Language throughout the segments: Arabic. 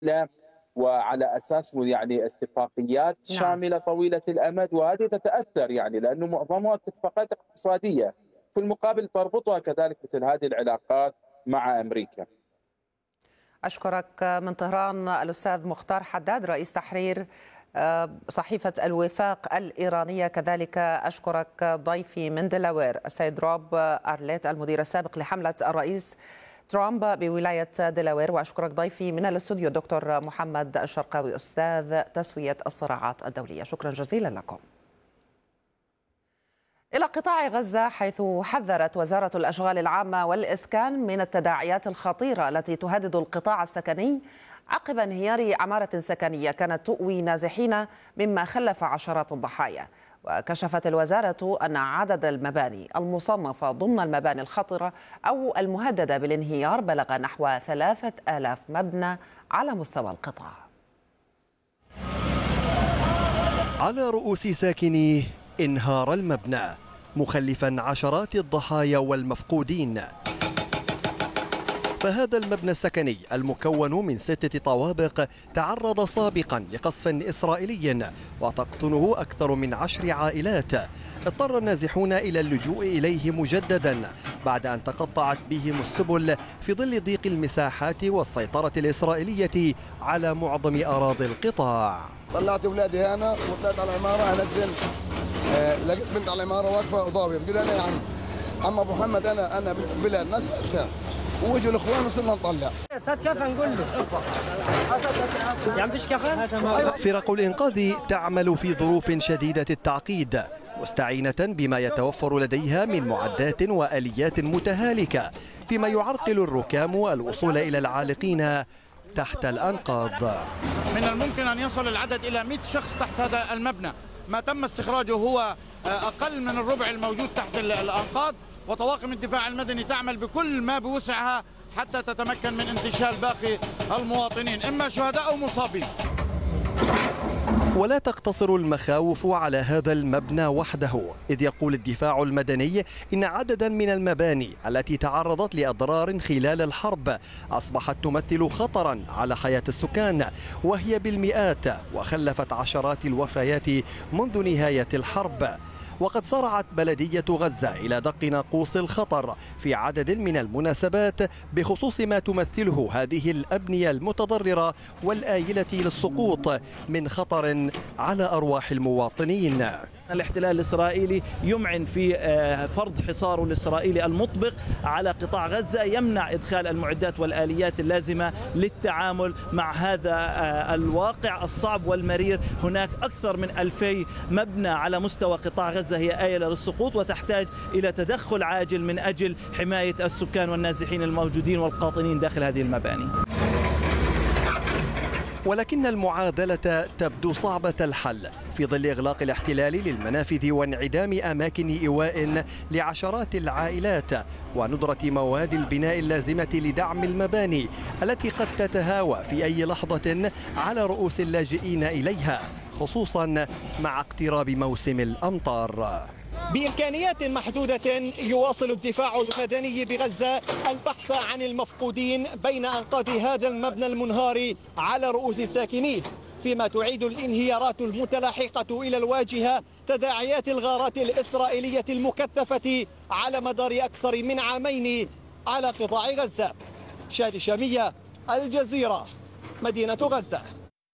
وعلى اساس يعني اتفاقيات نعم. شامله طويله الامد، وهذه تتاثر يعني لانه معظمها اتفاقات اقتصاديه، في المقابل تربطها كذلك مثل هذه العلاقات مع امريكا. أشكرك من طهران الأستاذ مختار حداد رئيس تحرير صحيفة الوفاق الإيرانية. كذلك أشكرك ضيفي من دلاوير السيد روب أرليت المدير السابق لحملة الرئيس ترامب بولاية دلاوير. وأشكرك ضيفي من الاستوديو الدكتور محمد الشرقاوي أستاذ تسوية الصراعات الدولية. شكرا جزيلا لكم. إلى قطاع غزة، حيث حذرت وزارة الأشغال العامة والإسكان من التداعيات الخطيرة التي تهدد القطاع السكني عقب انهيار عمارة سكنية كانت تؤوي نازحين، مما خلف عشرات الضحايا. وكشفت الوزارة أن عدد المباني المصنفة ضمن المباني الخطرة أو المهددة بالانهيار بلغ نحو 3000 مبنى على مستوى القطاع. على رؤوس ساكنيه انهار المبنى مخلفا عشرات الضحايا والمفقودين. فهذا المبنى السكني المكون من 6 طوابق تعرض سابقا لقصف إسرائيلي وتقطنه أكثر من 10 عائلات. اضطر النازحون إلى اللجوء إليه مجددا بعد أن تقطعت بهم السبل في ظل ضيق المساحات والسيطرة الإسرائيلية على معظم أراضي القطاع. طلعت أولادي هنا وطلعت على العمارة، أنزل لقيت بنت على العمارة واقفة وضابة، بقول أنا يا عم أبو محمد أنا بلاد نسألتها، وجوا الإخوان وصرنا نطلع. كيف نقول له؟ يعني فيش كفن؟ فرق الإنقاذ تعمل في ظروف شديدة التعقيد، مستعينة بما يتوفر لديها من معدات وآليات متهالكة، فيما يعرقل الركام الوصول إلى العالقين تحت الأنقاض. من الممكن أن يصل العدد إلى 100 شخص تحت هذا المبنى. ما تم استخراجه هو أقل من الربع الموجود تحت الأنقاض، وطواقم الدفاع المدني تعمل بكل ما بوسعها حتى تتمكن من انتشال باقي المواطنين، إما شهداء أو مصابين. ولا تقتصر المخاوف على هذا المبنى وحده، إذ يقول الدفاع المدني إن عددا من المباني التي تعرضت لأضرار خلال الحرب أصبحت تمثل خطرا على حياة السكان، وهي بالمئات، وخلفت عشرات الوفيات منذ نهاية الحرب. وقد صرعت بلدية غزة إلى دق ناقوس الخطر في عدد من المناسبات بخصوص ما تمثله هذه الأبنية المتضررة والآيلة للسقوط من خطر على أرواح المواطنين. الاحتلال الإسرائيلي يمعن في فرض حصاره الإسرائيلي المطبق على قطاع غزة، يمنع إدخال المعدات والآليات اللازمة للتعامل مع هذا الواقع الصعب والمرير. هناك أكثر من 2000 مبنى على مستوى قطاع غزة هي آيلة للسقوط، وتحتاج إلى تدخل عاجل من أجل حماية السكان والنازحين الموجودين والقاطنين داخل هذه المباني. ولكن المعادلة تبدو صعبة الحل في ظل إغلاق الاحتلال للمنافذ وانعدام أماكن إيواء لعشرات العائلات وندرة مواد البناء اللازمة لدعم المباني التي قد تتهاوى في أي لحظة على رؤوس اللاجئين إليها، خصوصا مع اقتراب موسم الأمطار. بإمكانيات محدودة يواصل الدفاع المدني بغزة البحث عن المفقودين بين أنقاض هذا المبنى المنهار على رؤوس ساكنيه، فيما تعيد الانهيارات المتلاحقة إلى الواجهة تداعيات الغارات الإسرائيلية المكثفة على مدار أكثر من عامين على قطاع غزة. شادي شامية، الجزيرة، مدينة غزة.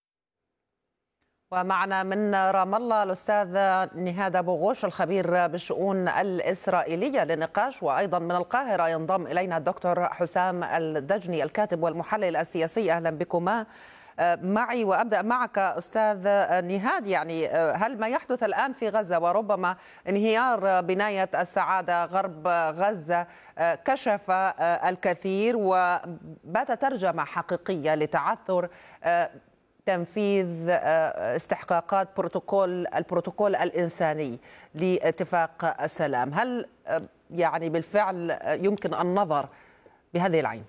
ومعنا من رام الله الأستاذ نهاد أبو غوش الخبير بالشؤون الإسرائيلية للنقاش، وأيضا من القاهرة ينضم إلينا الدكتور حسام الدجني الكاتب والمحلل السياسي. أهلا بكما معي. وأبدأ معك أستاذ نهاد، يعني هل ما يحدث الآن في غزة وربما انهيار بناية السعادة غرب غزة كشف الكثير وبات ترجمة حقيقية لتعثر تنفيذ استحقاقات البروتوكول الإنساني لاتفاق السلام؟ هل يعني بالفعل يمكن النظر بهذه العين؟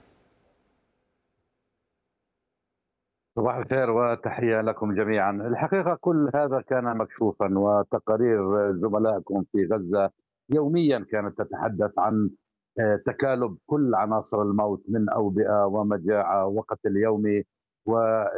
صباح الخير وتحية لكم جميعا. الحقيقة كل هذا كان مكشوفا، وتقارير زملائكم في غزة يوميا كانت تتحدث عن تكالب كل عناصر الموت من أوبئة ومجاعة وقتل يومي و